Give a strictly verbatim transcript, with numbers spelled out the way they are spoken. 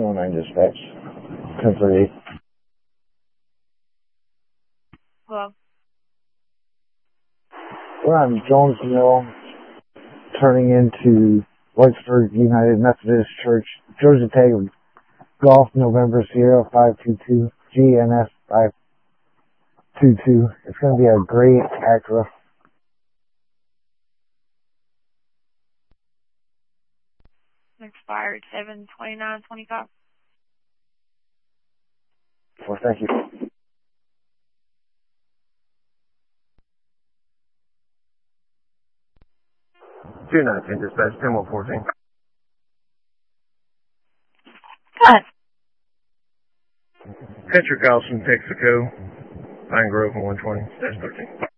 oh nine dispatch. ten thirty-eight. Hello. We're on Jones Mill, turning into Whitesburg United Methodist Church, Georgia Tag Golf, November Sierra five two two, G N S five two two. It's going to be a gray Acura. Expired seven twenty-nine twenty-five. Well, thank you. two nineteen dispatch, ten one fourteen. Cut. Patrick Carlson, Texaco, Pine Grove, one twenty, thirteen.